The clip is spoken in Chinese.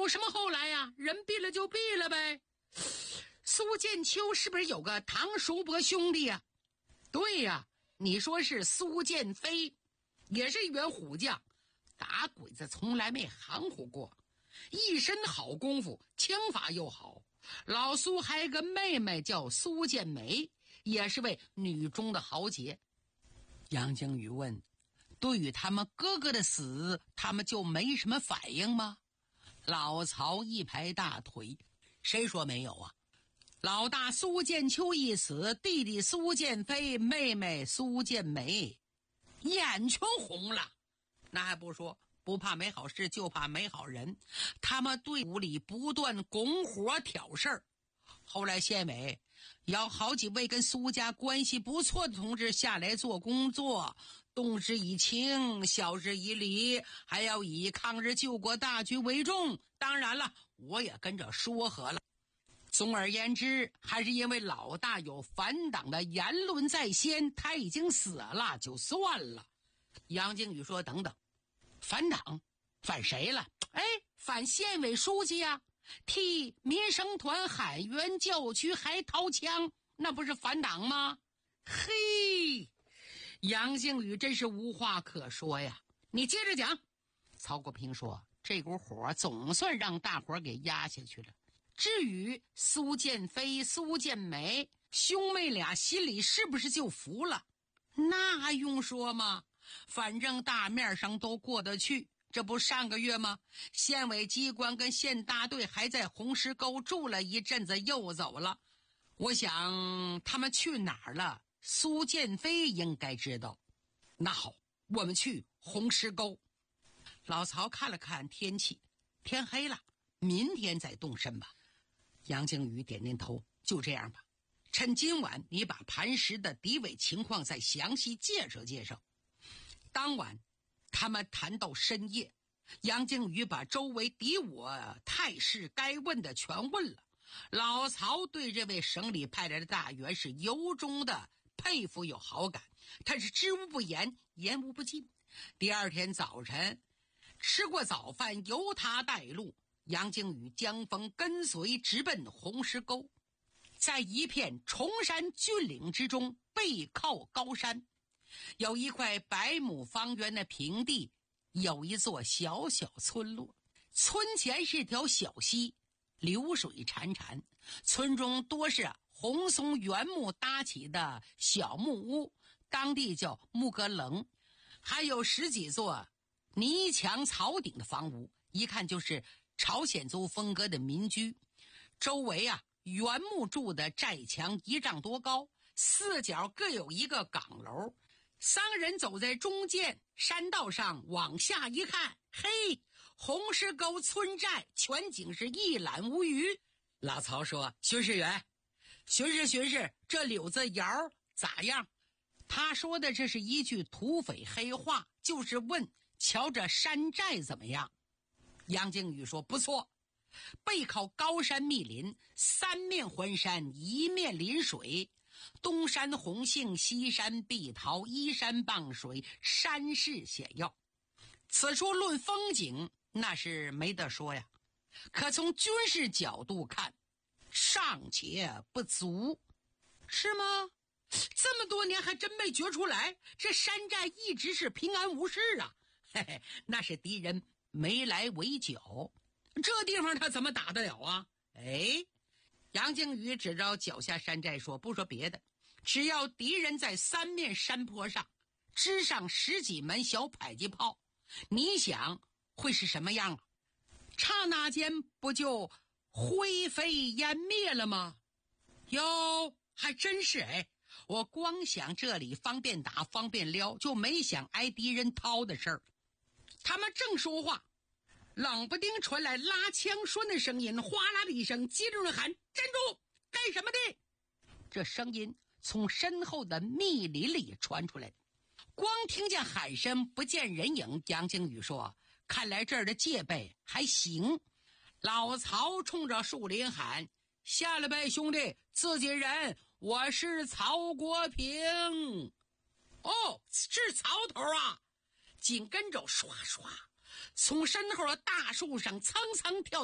有什么后来呀？人毙了就毙了呗。苏建秋是不是有个堂叔伯兄弟呀？对呀，你说是苏建飞，也是一员虎将，打鬼子从来没含糊过，一身好功夫，枪法又好。老苏还有个妹妹叫苏建梅，也是位女中的豪杰。杨靖宇问，对于他们哥哥的死，他们就没什么反应吗？老曹一拍大腿，谁说没有啊？老大苏建秋一死，弟弟苏建飞，妹妹苏建梅，眼全红了。那还不说，不怕没好事，就怕没好人。他们队伍里不断拱火挑事儿。后来县委要好几位跟苏家关系不错的同志下来做工作，动之以情，晓之以理，还要以抗日救国大局为重。当然了，我也跟着说和了。总而言之，还是因为老大有反党的言论在先，他已经死了就算了。杨靖宇说，等等，反党反谁了？反县委书记啊，替民生团喊冤叫屈还掏枪，那不是反党吗？嘿，杨靖宇真是无话可说呀。你接着讲。曹国平说，这股火总算让大伙给压下去了。至于苏建飞、苏建梅兄妹俩心里是不是就服了，那还用说吗？反正大面上都过得去。这不上个月吗？县委机关跟县大队还在红石沟住了一阵子又走了。我想他们去哪儿了，苏建飞应该知道。那好，我们去红石沟。老曹看了看天气，天黑了，明天再动身吧。杨靖宇点点头，就这样吧。趁今晚你把磐石的敌伪情况再详细介绍介绍。当晚他们谈到深夜，杨靖宇把周围敌我态势该问的全问了。老曹对这位省里派来的大员是由衷的佩服有好感，他是知无不言，言无不尽。第二天早晨吃过早饭，由他带路，杨靖宇将风跟随直奔红石沟。在一片崇山峻岭之中，背靠高山，有一块100亩方圆的平地，有一座小小村落。村前是条小溪，流水潺潺，村中多是红松原木搭起的小木屋，当地叫木格棱，还有10几座泥墙草顶的房屋，一看就是朝鲜族风格的民居。周围原木筑的寨墙1丈多高，四角各有一个岗楼。3人走在中间山道上，往下一看，嘿，红石沟村寨全景是一览无余。老曹说，巡视员，巡视这柳子窑咋样？他说的这是一句土匪黑话，就是问瞧这山寨怎么样。杨靖宇说，不错，背靠高山密林，3面环山，1面临水，东山红杏，西山碧桃，依山傍水，山势险要。此处论风景那是没得说呀，可从军事角度看尚且不足。是吗？这么多年还真没觉出来，这山寨一直是平安无事啊。嘿嘿，那是敌人没来围剿，这地方他怎么打得了啊？杨靖宇指着脚下山寨说，不说别的，只要敌人在3面山坡上支上10几门小迫击炮，你想会是什么样啊？刹那间不就灰飞烟灭了吗？哟，还真是我光想这里方便打方便撩，就没想挨敌人掏的事儿。他们正说话，冷不丁传来拉枪栓的声音，哗啦的一声，接着喊，站住，干什么的？这声音从身后的密林里传出来，光听见喊声不见人影。杨靖宇说，看来这儿的戒备还行。老曹冲着树林喊，下来呗兄弟，自己人，我是曹国平。哦，是曹头啊。紧跟着唰唰从身后的大树上苍苍跳